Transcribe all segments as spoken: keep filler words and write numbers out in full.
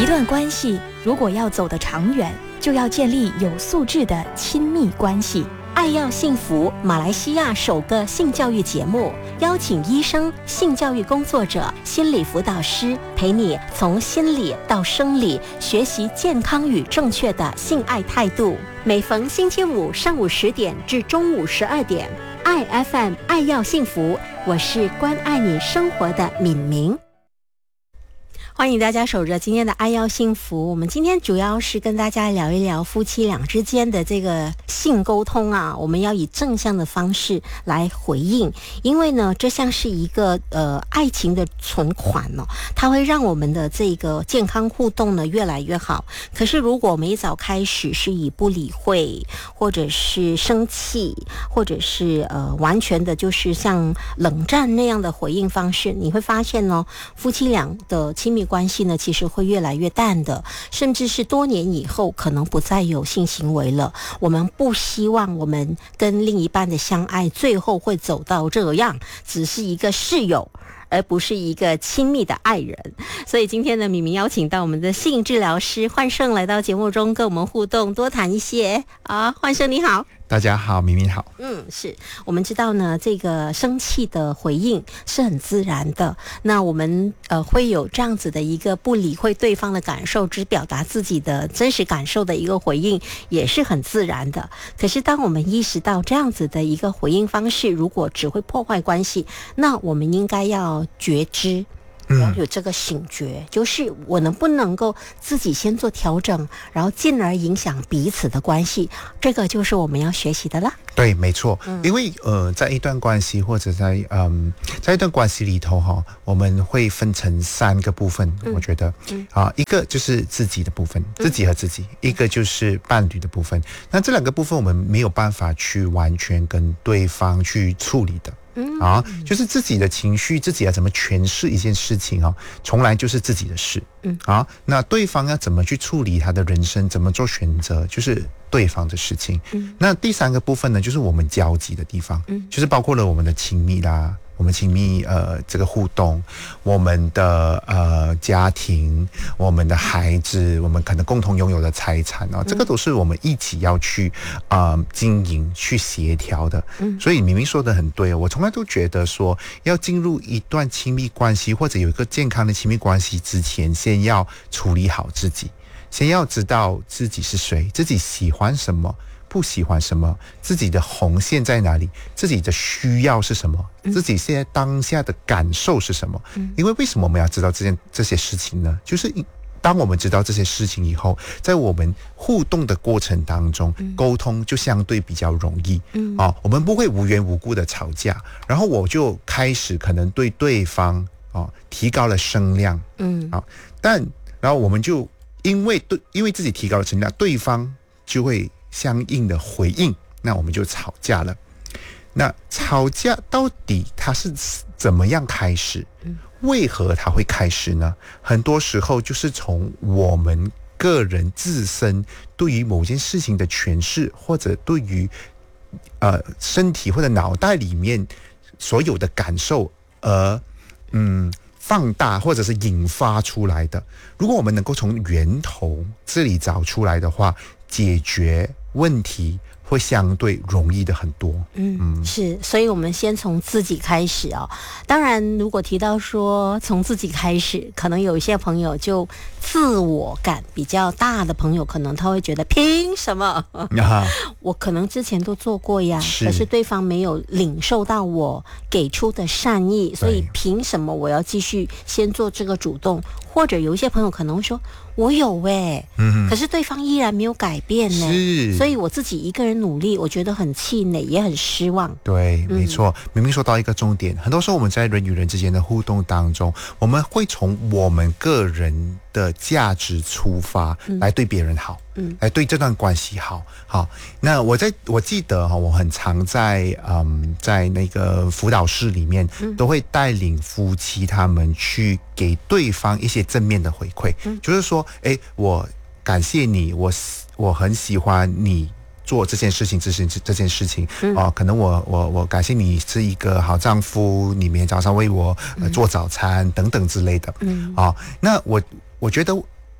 一段关系如果要走得长远，就要建立有素质的亲密关系。 爱要幸福，马来西亚首个性教育节目，邀请医生、性教育工作者、心理辅导师，陪你从心理到生理，学习健康与正确的性爱态度。每逢星期五上午十点至中午十二点，爱 F M 爱要幸福，我是关爱你生活的敏明。欢迎大家守着今天的爱要幸福。我们今天主要是跟大家聊一聊夫妻俩之间的这个性沟通啊，我们要以正向的方式来回应，因为呢，这像是一个呃爱情的存款哦，它会让我们的这个健康互动呢越来越好。可是如果我们一早开始是以不理会，或者是生气，或者是呃完全的就是像冷战那样的回应方式，你会发现呢，夫妻俩的亲密关系呢，其实会越来越淡的，甚至是多年以后可能不再有性行为了。我们不希望我们跟另一半的相爱最后会走到这样，只是一个室友，而不是一个亲密的爱人。所以今天呢，敏敏邀请到我们的性治疗师焕胜来到节目中跟我们互动，多谈一些啊。焕胜你好。 大家好，敏敏好。 嗯，是我们知道呢，这个生气的回应是很自然的。那我们呃会有这样子的一个不理会对方的感受，只表达自己的真实感受的一个回应，也是很自然的。可是当我们意识到这样子的一个回应方式，如果只会破坏关系，那我们应该要觉知。要有这个醒觉，嗯，就是我能不能够自己先做调整，然后进而影响彼此的关系，这个就是我们要学习的啦。 对，没错，嗯，因为呃，在一段关系或者在嗯，在一段关系里头哈，我们会分成三个部分，嗯，我觉得，嗯，啊，一个就是自己的部分，自己和自己，嗯，一个就是伴侣的部分。那这两个部分我们没有办法去完全跟对方去处理的。啊，就是自己的情绪，自己要怎么诠释一件事情啊，从来就是自己的事。嗯，啊，那对方要怎么去处理他的人生，怎么做选择，就是对方的事情。嗯，那第三个部分呢，就是我们交集的地方，嗯，就是包括了我们的亲密啦。我们亲密呃这个互动，我们的呃家庭，我们的孩子，我们可能共同拥有的财产啊，这个都是我们一起要去啊，呃、经营、去协调的。嗯，所以明明说的很对，我从来都觉得说，要进入一段亲密关系或者有一个健康的亲密关系之前，先要处理好自己，先要知道自己是谁，自己喜欢什么。不喜欢什么，自己的红线在哪里，自己的需要是什么，嗯，自己现在当下的感受是什么，嗯，因为为什么我们要知道这件这些事情呢？就是当我们知道这些事情以后，在我们互动的过程当中，嗯，沟通就相对比较容易，嗯，啊，我们不会无缘无故的吵架，然后我就开始可能对对方啊提高了声量，嗯，啊，但然后我们就因为对因为自己提高了声量，对方就会相应的回应，那我们就吵架了。那吵架到底它是怎么样开始？为何它会开始呢？很多时候就是从我们个人自身对于某件事情的诠释，或者对于呃身体或者脑袋里面所有的感受而嗯放大或者是引发出来的。如果我们能够从源头这里找出来的话，解决问题会相对容易的很多。嗯嗯， 是，所以我们先从自己开始哦。当然，如果提到说从自己开始，可能有一些朋友就自我感比较大的朋友，可能他会觉得凭什么？啊，我可能之前都做过呀，是，可是对方没有领受到我给出的善意，所以凭什么我要继续先做这个主动？或者有一些朋友可能会说，我有欸，嗯，可是对方依然没有改变呢，是，所以我自己一个人努力，我觉得很气馁，也很失望。 对，没错，嗯，明明说到一个重点，很多时候我们在人与人之间的互动当中，我们会从我们个人的价值出发，嗯，来对别人好，嗯，来对这段关系好。好，那我在我记得哈，我很常在嗯在那个辅导室里面，嗯，都会带领夫妻他们去给对方一些正面的回馈，嗯，就是说，哎，我感谢你，我我很喜欢你做这件事情，这件这件事情，嗯，哦，可能我我我感谢你是一个好丈夫，你每天早上为我，呃、做早餐等等之类的，嗯，啊，哦，那我我觉得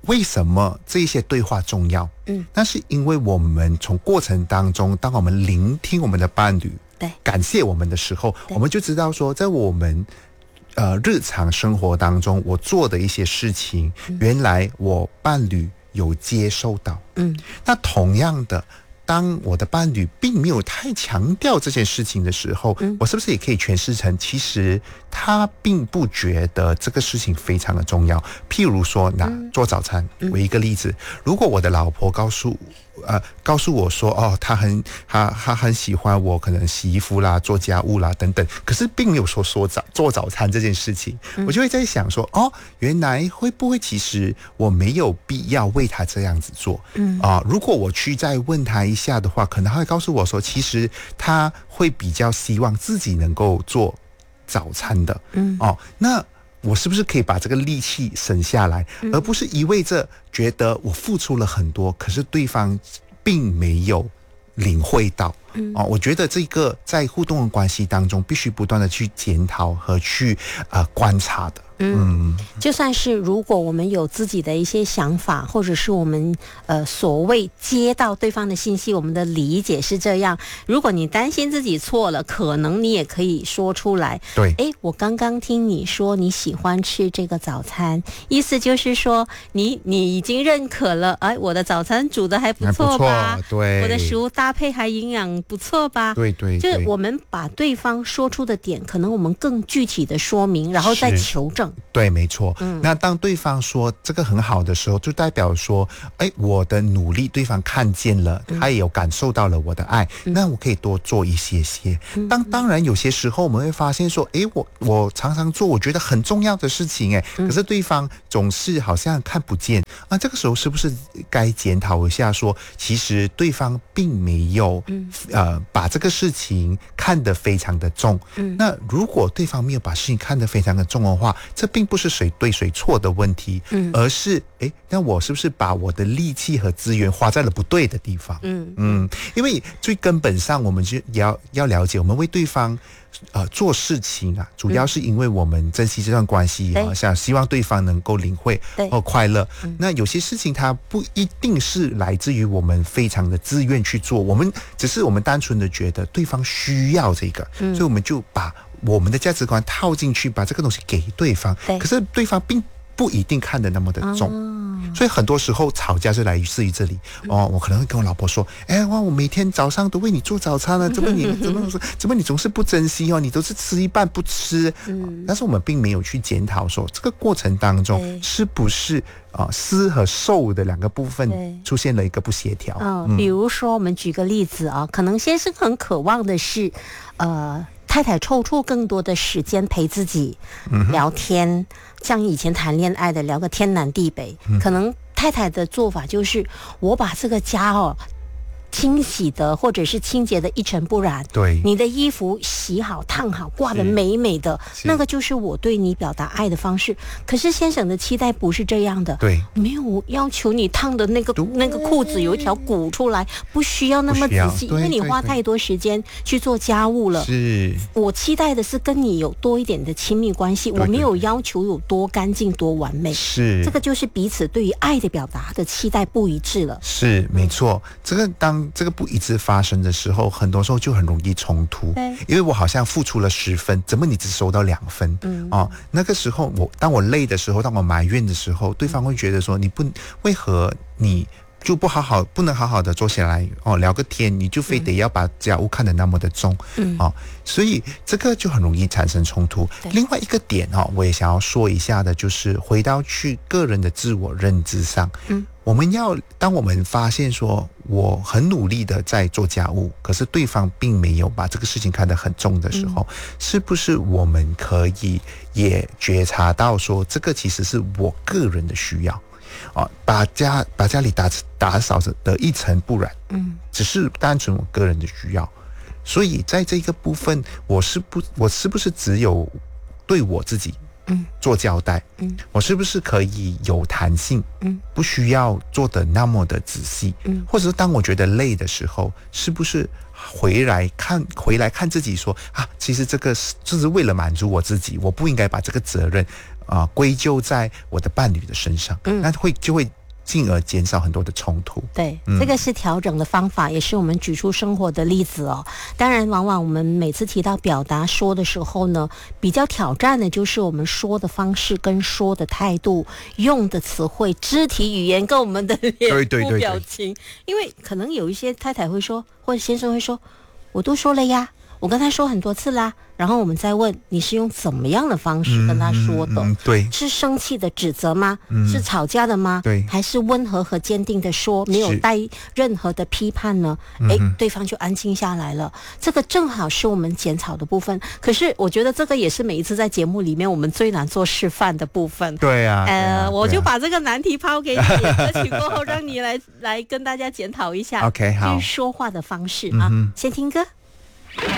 为什么这些对话重要？ 嗯， 那是因为我们从过程当中，当我们聆听我们的伴侣， 对， 感谢我们的时候，我们就知道说，在我们呃日常生活当中，我做的一些事情，嗯、原来我伴侣有接受到。 嗯， 那同样的。当我的伴侣并没有太强调这件事情的时候，嗯、我是不是也可以诠释成，其实他并不觉得这个事情非常的重要？譬如说，拿做早餐为一个例子，嗯、如果我的老婆告诉呃告诉我说，哦，她很她她很喜欢我，可能洗衣服啦、做家务啦等等，可是并没有说说早做早餐这件事情，嗯、我就会在想说，哦，原来会不会其实我没有必要为她这样子做？嗯啊、呃，如果我去再问她一下的话，可能他会告诉我说，其实他会比较希望自己能够做早餐的。嗯，哦，那我是不是可以把这个力气省下来，嗯、而不是一味着觉得我付出了很多，可是对方并没有领会到。嗯、哦，我觉得这个在互动的关系当中，必须不断的去检讨和去呃观察的。 嗯，就算是如果我们有自己的一些想法，或者是我们呃所谓接到对方的信息，我们的理解是这样。如果你担心自己错了，可能你也可以说出来。 对， 哎，我刚刚听你说你喜欢吃这个早餐，意思就是说你你已经认可了，哎，我的早餐煮的还不错吧？ 不错，对， 我的食物搭配还营养不错吧？ 对对， 就是我们把对方说出的点，可能我们更具体的说明，然后再求证。 对，没错。嗯，那当对方说这个很好的时候，就代表说，哎，我的努力对方看见了，他也有感受到了我的爱，嗯、那我可以多做一些些。嗯、当当然有些时候我们会发现说，哎，我我常常做我觉得很重要的事情，哎，可是对方总是好像看不见啊。这个时候是不是该检讨一下说，其实对方并没有、嗯、呃把这个事情看得非常的重。嗯，那如果对方没有把事情看得非常的重的话，这并不是谁对谁错的问题，嗯，而是诶，那我是不是把我的力气和资源花在了不对的地方？嗯嗯，因为最根本上，我们就要要了解，我们为对方呃做事情啊，主要是因为我们珍惜这段关系，嗯、想希望对方能够领会或快乐。嗯、那有些事情它不一定是来自于我们非常的自愿去做，我们只是我们单纯的觉得对方需要这个，嗯、所以我们就把我们的价值观套进去，把这个东西给对方，可是对方并不一定看得那么的重，哦、所以很多时候吵架就来自于这里。哦，我可能会跟我老婆说：“哎，哇，我每天早上都为你做早餐了，怎么你怎么怎么你总是不珍惜哦？你都是吃一半不吃。”嗯，但是我们并没有去检讨说这个过程当中是不是啊施和受的两个部分出现了一个不协调。 嗯，嗯比如说我们举个例子啊，可能先生很渴望的是，呃。太太抽出更多的时间陪自己聊天，嗯、像以前谈恋爱的聊个天南地北，嗯、可能太太的做法就是我把这个家哦清洗的或者是清洁的一尘不染， 对， 你的衣服洗好烫好挂得美美的，那个就是我对你表达爱的方式。可是先生的期待不是这样的， 对， 没有要求你烫的那个那个裤子有一条鼓出来，不需要那么仔细，因为你花太多时间去做家务了。 是， 我期待的是跟你有多一点的亲密关系，我没有要求有多干净多完美。 是， 这个就是彼此对于爱的表达的期待不一致了。 是，没错，嗯、这个当这个不一致发生的时候，很多时候就很容易冲突。对，因为我好像付出了十分，怎么你只收到两分？嗯，哦，那个时候我当我累的时候，当我埋怨的时候，对方会觉得说，你不为何你就不好好不能好好的坐下来哦聊个天，你就非得要把家务看得那么的重。嗯，哦，所以这个就很容易产生冲突。另外一个点哦，我也想要说一下的，就是回到去个人的自我认知上。嗯。我们要，当我们发现说我很努力的在做家务，可是对方并没有把这个事情看得很重的时候，嗯、是不是我们可以也觉察到说，这个其实是我个人的需要啊，把家把家里打打扫得一尘不染，嗯，只是单纯我个人的需要，所以在这个部分，我是不我是不是只有对我自己嗯做交代？嗯，我是不是可以有弹性？嗯，不需要做得那么的仔细。嗯，或者是当我觉得累的时候，是不是回来看回来看自己说啊，其实这个是就是为了满足我自己，我不应该把这个责任啊、呃、归咎在我的伴侣的身上。嗯，那会就会进而减少很多的冲突。 对、嗯、这个是调整的方法，也是我们举出生活的例子哦。当然往往我们每次提到表达说的时候呢，比较挑战的就是我们说的方式跟说的态度，用的词汇、肢体语言跟我们的脸部表情。因为可能有一些太太会说，或者先生会说，我都说了呀，我跟他说很多次啦，然后我们再问你是用怎么样的方式跟他说的？嗯嗯、 对， 是生气的指责吗？嗯、是吵架的吗？ 对， 还是温和和坚定的说，没有带任何的批判呢？哎、嗯，对方就安静下来了。这个正好是我们检讨的部分。可是我觉得这个也是每一次在节目里面我们最难做示范的部分。 对啊， 呃， 啊、 我就把这个难题抛给你，歌曲过后让你来来跟大家检讨一下。 OK， 好， 就是说话的方式啊，嗯、先听歌。